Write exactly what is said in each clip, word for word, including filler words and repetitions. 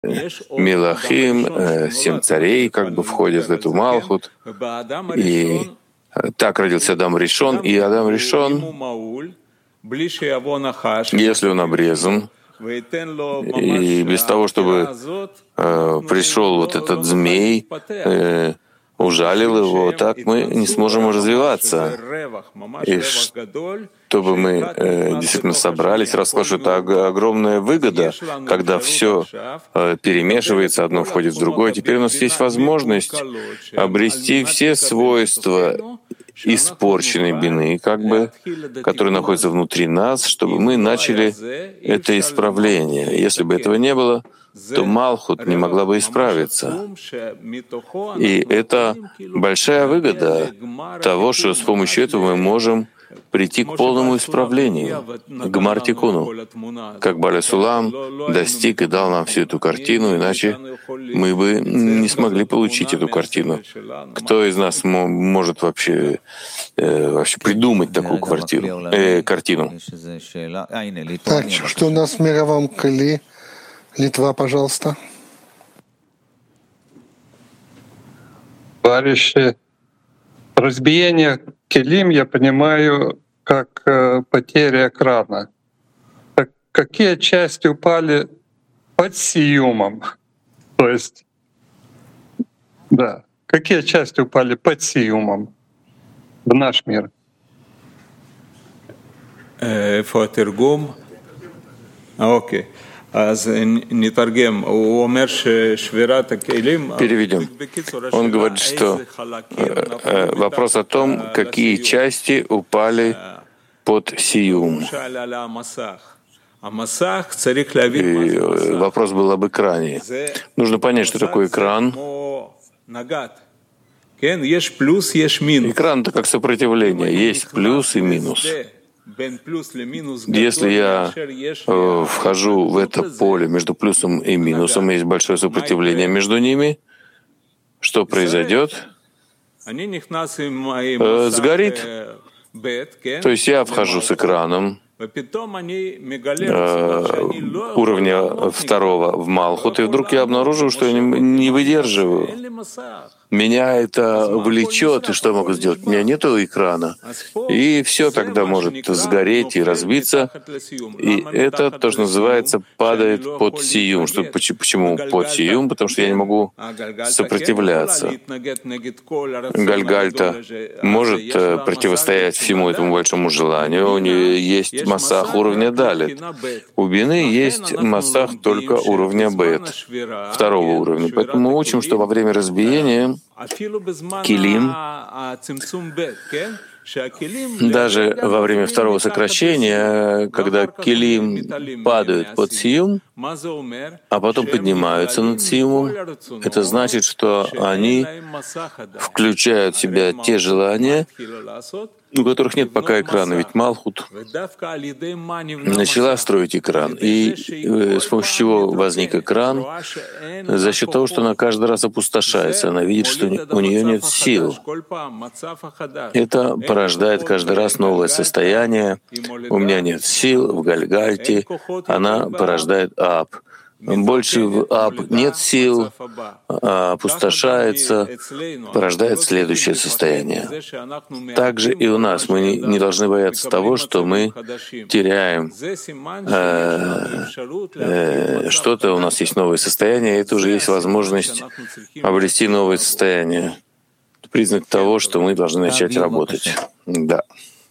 Мелахим, э, семь царей как бы входят в эту Малхут. И так родился Адам Ришон. И Адам Ришон, если он обрезан, и без того, чтобы э, пришел вот этот змей, э, ужалил его, так мы не сможем развиваться. И чтобы мы э, действительно собрались, расскажу, что это огромная выгода, когда все э, перемешивается, одно входит в другое. Теперь у нас есть возможность обрести все свойства испорченной бины, как бы, которые находятся внутри нас, чтобы мы начали это исправление. Если бы этого не было, то Малхут не могла бы исправиться. И это большая выгода того, что с помощью этого мы можем прийти к полному исправлению, к Гмар-тикуну, как Баля Сулам достиг и дал нам всю эту картину, иначе мы бы не смогли получить эту картину. Кто из нас может вообще, э, вообще придумать такую квартиру, э, картину? Так, что у нас в мировом Кли? Литва, пожалуйста. Товарищи, разбиение келим я понимаю как э, потеря экрана. Так какие части упали под сиюмом? То есть, да, какие части упали под сиюмом в наш мир? Окей. Переведем. Он говорит, что э, вопрос о том, какие части упали под сиюм. И вопрос был об экране. Нужно понять, что такое экран. Экран — это как сопротивление. Есть плюс и минус. Если я э, вхожу в это поле между плюсом и минусом, есть большое сопротивление между ними, что произойдет? Э, сгорит. То есть я вхожу с экраном э, уровня второго в Малхут, и вдруг я обнаруживаю, что я не, не выдерживаю. Меня это влечет, и что я могу сделать? У меня нету экрана. И все тогда может сгореть и разбиться. И это тоже называется падает под сиюм. Что, почему под сиюм? Потому что я не могу сопротивляться. Гальгальта может противостоять всему этому большому желанию. У нее есть массах уровня далит. У бины есть массах только уровня бет, второго уровня. Поэтому мы учим, что во время разбиения килим, даже во время второго сокращения, когда килим падают под сиюм, а потом поднимаются над сиюмом, это значит, что они включают в себя те желания, у которых нет пока экрана, ведь Малхут начала строить экран. И с помощью чего возник экран? За счет того, что она каждый раз опустошается, она видит, что у нее нет сил. Это порождает каждый раз новое состояние. У меня нет сил в Гальгальте, она порождает ап. Больше в ап нет сил, а опустошается, порождает следующее состояние. Также и у нас мы не, не должны бояться того, что мы теряем э, э, что-то, у нас есть новое состояние, и это уже есть возможность обрести новое состояние. Это признак того, что мы должны начать работать. Да.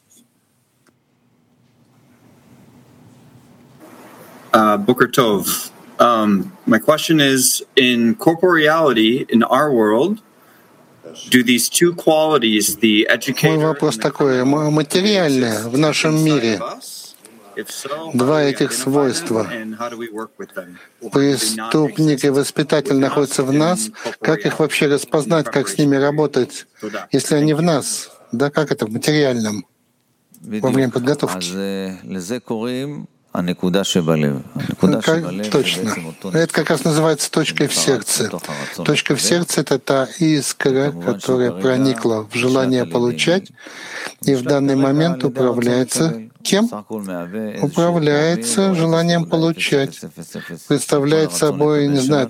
Boker Tov. Um, my question is, in corporeality, in our world, do these two qualities, the educator... Мой вопрос такой, материальное в нашем мире, два этих свойства, преступник и воспитатель находятся в нас, как их вообще распознать, как с ними работать, если они в нас? Да, как это в материальном, во время подготовки? Как, точно. Это как раз называется точкой в сердце. Точка в сердце — это та искра, которая проникла в желание получать, и в данный момент управляется кем? Управляется желанием получать. Представляет собой, не знаю,